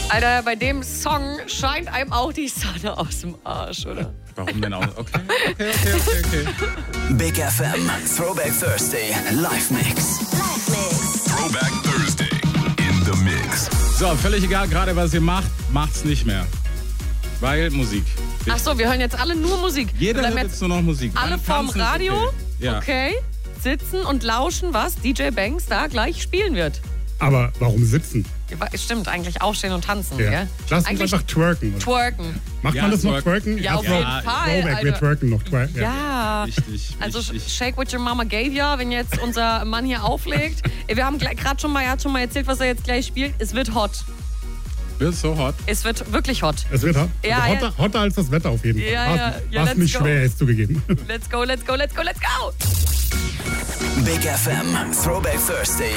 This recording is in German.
Alter, bei dem Song scheint einem auch die Sonne aus dem Arsch, oder? Warum denn auch? Okay. Big FM, Throwback Thursday, Live-Mix. Throwback Thursday in the Mix. So, völlig egal, gerade was ihr macht, macht's nicht mehr. Weil Musik. Ach so, wir hören jetzt alle nur Musik. Jeder hört jetzt nur noch Musik. Alle vorm Tanzen ist Radio, okay. Okay, sitzen und lauschen, was DJ Banks da gleich spielen wird. Aber warum sitzen? Stimmt, eigentlich aufstehen und tanzen, Ja. gell? Lass uns Eigentlich einfach twerken. Oder? twerken. Macht Ja, man das noch twerken. twerken? Ja, auf jeden Fall, Throwback, wir Alter. twerken noch. Ja, Richtig. also Shake What Your Mama Gave Ya, wenn jetzt unser Mann hier auflegt. Wir haben gerade schon mal, er hat schon mal erzählt, was er jetzt gleich spielt. Es wird hot. Wird so hot. Es wird wirklich hot. Es wird hot. Ja, Also ja. hotter als das Wetter auf jeden Fall. Ja, Was let's nicht go. schwer ist zugegeben. Let's go, let's go, let's go, let's go! Big FM, Throwback Thursday,